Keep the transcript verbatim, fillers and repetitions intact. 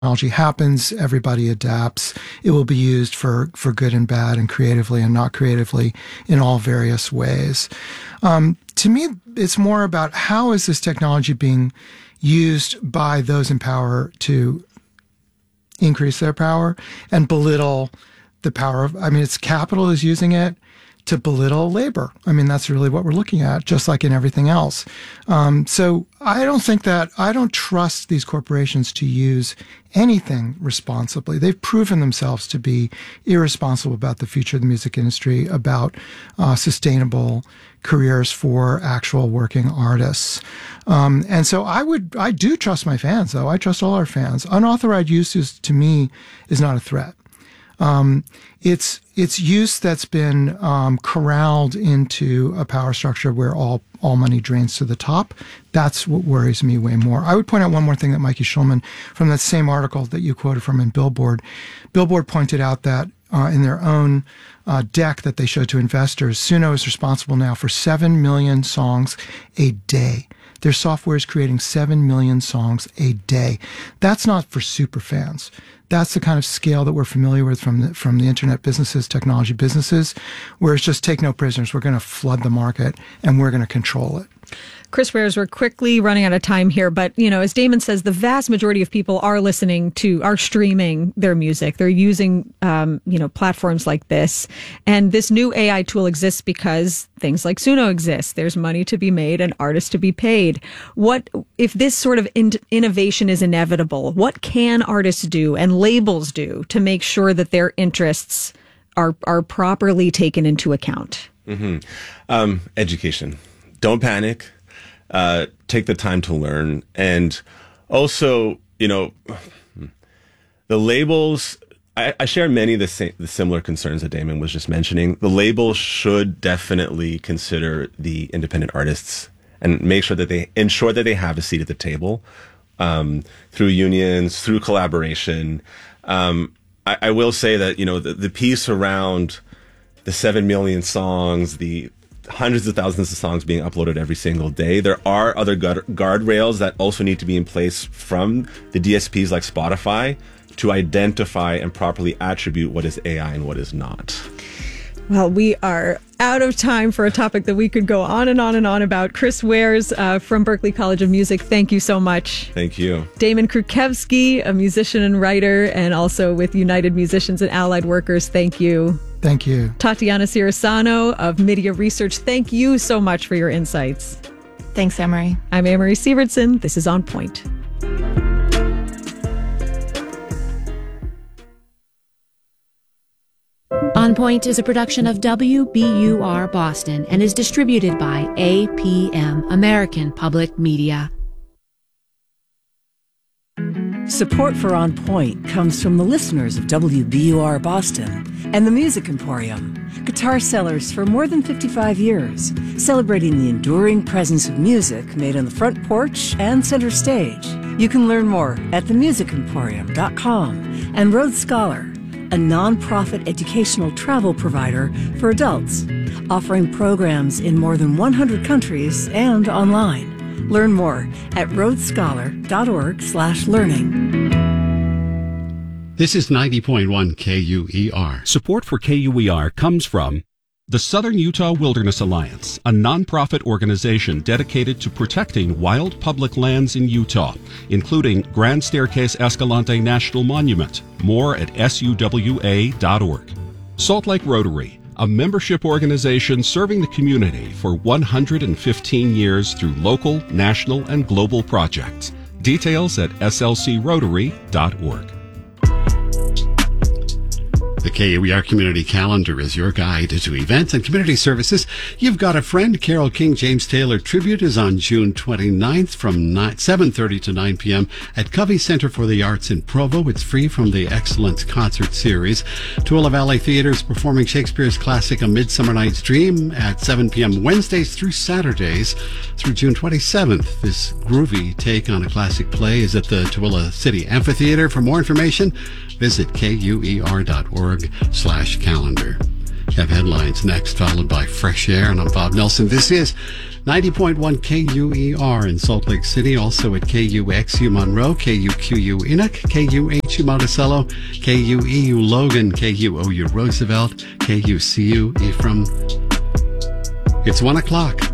technology happens, everybody adapts. It will be used for, for good and bad and creatively and not creatively in all various ways. Um, to me, it's more about how is this technology being used by those in power to increase their power and belittle the power of, I mean, it's capital is using it to belittle labor. I mean, that's really what we're looking at, just like in everything else. Um, so I don't think that, I don't trust these corporations to use anything responsibly. They've proven themselves to be irresponsible about the future of the music industry, about uh, sustainable careers for actual working artists. Um, and so I would, I do trust my fans, though. I trust all our fans. Unauthorized use is, to me, is not a threat. Um, it's, it's use that's been, um, corralled into a power structure where all, all money drains to the top. That's what worries me way more. I would point out one more thing that Mikey Schulman, from that same article that you quoted from in Billboard, Billboard pointed out that, uh, in their own, uh, deck that they showed to investors, Suno is responsible now for seven million songs a day. Their software is creating seven million songs a day. That's not for super fans. That's the kind of scale that we're familiar with from the, from the internet businesses, technology businesses, where it's just take no prisoners. We're going to flood the market and we're going to control it. Chris Wares, we're quickly running out of time here, but, you know, as Damon says, the vast majority of people are listening to, are streaming their music. They're using, um, you know, platforms like this. And this new A I tool exists because things like Suno exist. There's money to be made and artists to be paid. What, if this sort of in- innovation is inevitable, what can artists do and labels do to make sure that their interests are, are properly taken into account? Mm-hmm. Um, education. Don't panic. Uh, take the time to learn. And also, you know, the labels, I, I share many of the, same, the similar concerns that Damon was just mentioning. The labels should definitely consider the independent artists and make sure that they ensure that they have a seat at the table, um, through unions, through collaboration. Um, I, I will say that, you know, the, the piece around the seven million songs, the hundreds of thousands of songs being uploaded every single day. There are other guard- guardrails that also need to be in place from the D S Ps like Spotify to identify and properly attribute what is A I and what is not. Well, we are out of time for a topic that we could go on and on and on about. Chris Wares uh, from Berklee College of Music, thank you so much. Thank you. Damon Krukowski, a musician and writer, and also with United Musicians and Allied Workers, thank you. Thank you. Tatiana Cirisano of Media Research, thank you so much for your insights. Thanks, Amory. I'm Amory Sievertson. This is On Point. On Point is a production of W B U R Boston and is distributed by A P M, American Public Media. Support for On Point comes from the listeners of W B U R Boston and the Music Emporium, guitar sellers for more than fifty-five years, celebrating the enduring presence of music made on the front porch and center stage. You can learn more at the music emporium dot com and Road Scholar, a nonprofit educational travel provider for adults, offering programs in more than one hundred countries and online. Learn more at roadscholar.org slash learning. This is ninety point one K U E R. Support for K U E R comes from the Southern Utah Wilderness Alliance, a nonprofit organization dedicated to protecting wild public lands in Utah, including Grand Staircase Escalante National Monument. More at S U W A dot org. Salt Lake Rotary, a membership organization serving the community for one hundred fifteen years through local, national, and global projects. Details at S L C rotary dot org. The K U E R Community Calendar is your guide to events and community services. You've got a friend. Carole King James Taylor Tribute is on June twenty-ninth from seven thirty to nine p.m. at Covey Center for the Arts in Provo. It's free from the Excellence Concert Series. Tuala Valley Theater is performing Shakespeare's classic A Midsummer Night's Dream at seven p.m. Wednesdays through Saturdays through June twenty-seventh. This groovy take on a classic play is at the Tooele City Amphitheater. For more information, visit K U E R dot org slash calendar. Have headlines next, followed by Fresh Air, and I'm Bob Nelson. This is ninety point one K U E R in Salt Lake City, also at K U X U Monroe, K U Q U Inuk, K U H U Monticello, K U E U Logan, K U O U Roosevelt, K U C U Ephraim. It's one o'clock.